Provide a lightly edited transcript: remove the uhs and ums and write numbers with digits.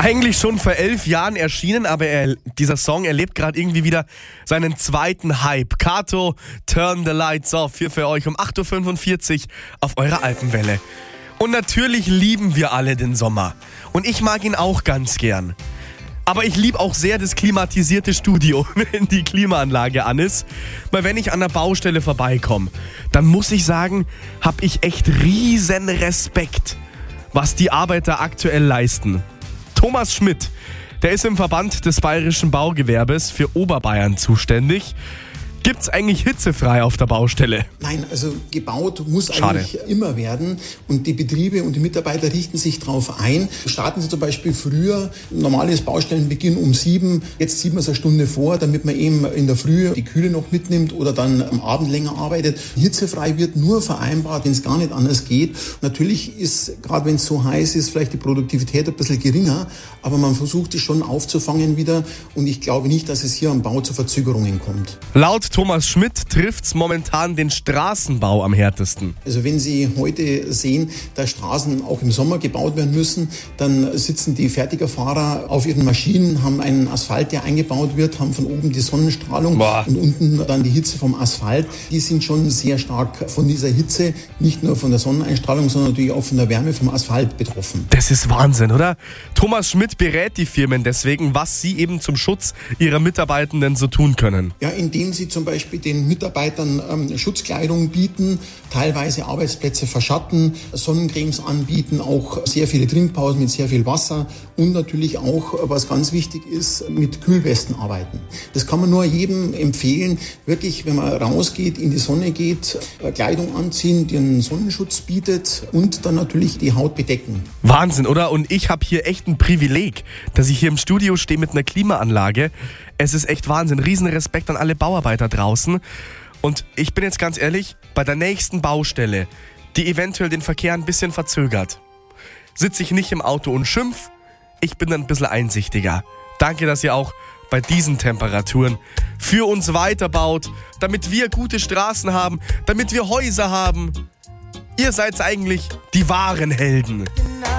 Eigentlich schon vor 11 Jahren erschienen, aber dieser Song erlebt gerade irgendwie wieder seinen zweiten Hype. Kato, Turn the Lights Off, hier für euch um 8.45 Uhr auf eurer Alpenwelle. Und natürlich lieben wir alle den Sommer. Und ich mag ihn auch ganz gern. Aber ich liebe auch sehr das klimatisierte Studio, wenn die Klimaanlage an ist. Weil wenn ich an der Baustelle vorbeikomme, dann muss ich sagen, habe ich echt riesen Respekt, was die Arbeiter aktuell leisten. Thomas Schmidt, der ist im Verband des Bayerischen Baugewerbes für Oberbayern zuständig. Gibt's eigentlich hitzefrei auf der Baustelle? Nein, also gebaut muss eigentlich immer werden und die Betriebe und die Mitarbeiter richten sich darauf ein. Starten sie zum Beispiel früher, normales Baustellenbeginn um 7, jetzt zieht man es eine Stunde vor, damit man eben in der Früh die Kühle noch mitnimmt oder dann am Abend länger arbeitet. Hitzefrei wird nur vereinbart, wenn es gar nicht anders geht. Natürlich ist, gerade wenn es so heiß ist, vielleicht die Produktivität ein bisschen geringer, aber man versucht es schon aufzufangen wieder und ich glaube nicht, dass es hier am Bau zu Verzögerungen kommt. Laut Thomas Schmidt trifft's momentan den Straßenbau am härtesten. Also wenn Sie heute sehen, dass Straßen auch im Sommer gebaut werden müssen, dann sitzen die Fertigerfahrer auf ihren Maschinen, haben einen Asphalt, der eingebaut wird, haben von oben die Sonnenstrahlung und unten dann die Hitze vom Asphalt. Die sind schon sehr stark von dieser Hitze, nicht nur von der Sonneneinstrahlung, sondern natürlich auch von der Wärme vom Asphalt betroffen. Das ist Wahnsinn, oder? Thomas Schmidt berät die Firmen deswegen, was sie eben zum Schutz ihrer Mitarbeitenden so tun können. Ja, indem sie zum Beispiel den Mitarbeitern Schutzkleidung bieten, teilweise Arbeitsplätze verschatten, Sonnencremes anbieten, auch sehr viele Trinkpausen mit sehr viel Wasser und natürlich auch, was ganz wichtig ist, mit Kühlwesten arbeiten. Das kann man nur jedem empfehlen, wirklich, wenn man rausgeht, in die Sonne geht, Kleidung anziehen, die einen Sonnenschutz bietet und dann natürlich die Haut bedecken. Wahnsinn, oder? Und ich habe hier echt ein Privileg, dass ich hier im Studio stehe mit einer Klimaanlage. Es ist echt Wahnsinn. Riesen Respekt an alle Bauarbeiter draußen. Und ich bin jetzt ganz ehrlich, bei der nächsten Baustelle, die eventuell den Verkehr ein bisschen verzögert, sitze ich nicht im Auto und schimpf. Ich bin dann ein bisschen einsichtiger. Danke, dass ihr auch bei diesen Temperaturen für uns weiterbaut, damit wir gute Straßen haben, damit wir Häuser haben. Ihr seid eigentlich die wahren Helden.